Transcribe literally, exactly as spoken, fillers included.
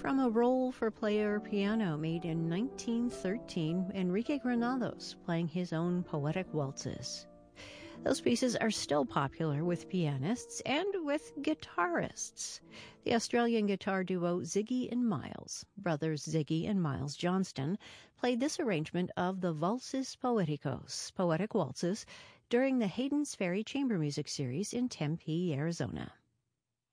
from a roll for player piano made in nineteen thirteen, Enrique Granados playing his own poetic waltzes. Those pieces are still popular with pianists and with guitarists. The Australian guitar duo Ziggy and Miles, brothers Ziggy and Miles Johnston, played this arrangement of the Valses Poeticos, poetic waltzes, during the Hayden's Ferry Chamber Music Series in Tempe, Arizona.